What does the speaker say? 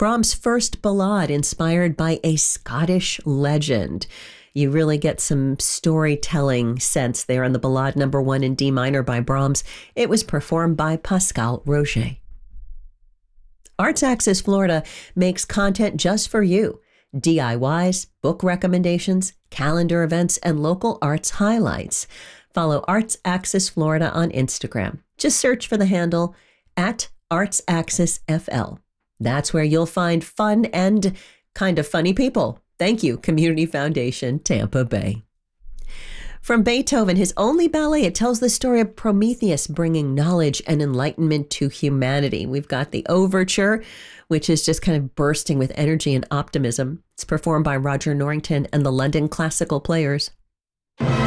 Brahms' first ballade inspired by a Scottish legend. You really get some storytelling sense there in the Ballade number 1 in D minor by Brahms. It was performed by Pascal Roger. Arts Axis Florida makes content just for you. DIYs, book recommendations, calendar events, and local arts highlights. Follow Arts Axis Florida on Instagram. Just search for the handle @ArtsAxisFL. That's where you'll find fun and kind of funny people. Thank you, Community Foundation, Tampa Bay. From Beethoven, his only ballet, it tells the story of Prometheus bringing knowledge and enlightenment to humanity. We've got the overture, which is just kind of bursting with energy and optimism. It's performed by Roger Norrington and the London Classical Players.